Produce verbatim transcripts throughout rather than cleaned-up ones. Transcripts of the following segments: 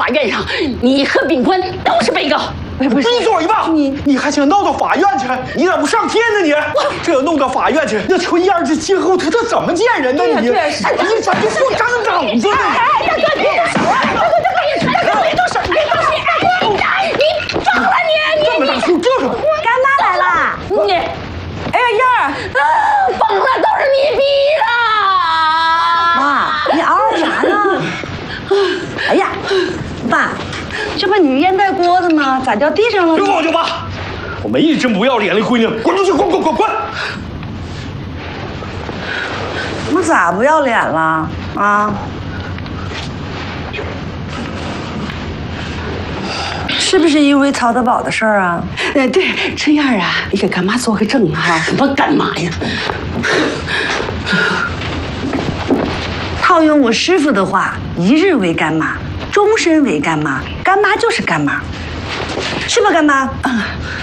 法院上，你和炳坤都是被告。 闭嘴吧！你你还想闹到法院去？你咋不上天呢你？这要弄到法院去，那春燕这今后她她怎么见人呢你？你怎么说张张子呢？ 哎，大哥，别动手！大哥，大哥，你大哥别动手！别动手！哎，你疯了你！你这么大声叫什么？ 干妈来了！ 你， 哎呀燕儿， 疯了都是你逼的！ 妈，你嗷嗷啥呢？哎呀，爸，这不你烟袋锅子吗？咋掉地上了呢？ 别管我舅妈，我没一真不要脸的闺女，滚出去！滚滚滚滚！ 我咋不要脸了啊？是不是因为曹德宝的事儿啊？ 呃，对，春燕啊，你给干妈做个证哈。什么干妈呀？ 套用我师傅的话，一日为干妈，终身为干妈，干妈就是干妈，是吧，干妈？嗯。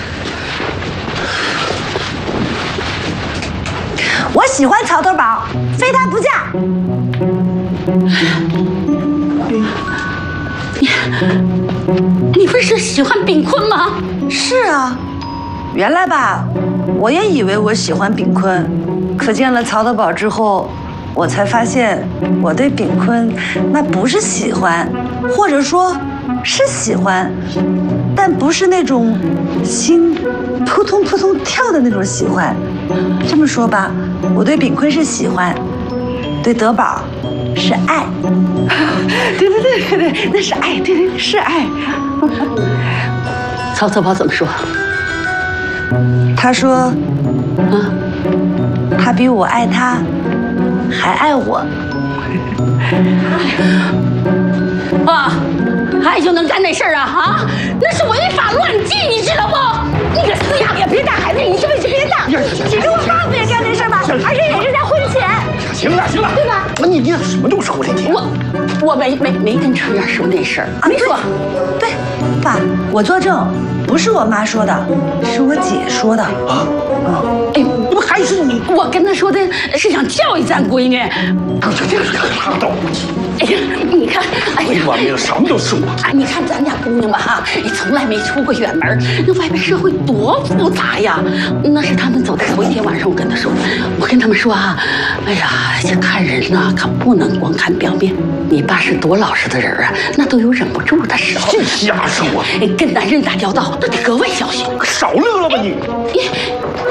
我喜欢曹德宝，非他不嫁。 你，你不是喜欢炳坤吗？ 是啊，原来吧，我也以为我喜欢炳坤，可见了曹德宝之后，我才发现我对炳坤那不是喜欢，或者说是喜欢，但不是那种心扑通扑通跳的那种喜欢。这么说吧，我对炳坤是喜欢，对德宝是爱。 对对对对对，那是爱，对对是爱。曹德宝怎么说？ 他说， 啊， 他比我爱他，还爱我。 啊，爱就能干那事儿啊啊！那是违法乱纪，你知道不？你个死丫头，别打孩子，你这辈子别打！你给我爸爸也干这事吧，而且也是在婚前。 行了行了， 对吧？ 你你什么都说这天？ 我我没没没跟春燕说那事儿，没说。 对，爸，我作证，不是我妈说的，是我姐说的。啊啊！哎，你不还是你？ 我跟她说的是想教育咱闺女。 这这这拉倒吧你！ 哎呀，你看，哎呀， 我命什么都说。 哎，你看咱家姑娘吧哈，从来没出过远门，那外边社会多复杂呀。那是他们走的头一天晚上，我跟她说，我跟他们说啊，哎呀，这看人呐，可不能光看表面。你爸是多老实的人啊，那都有忍不住的时候。 净瞎说！ 哎，跟男人打交道，那得格外小心。 少乐了吧你！ 你。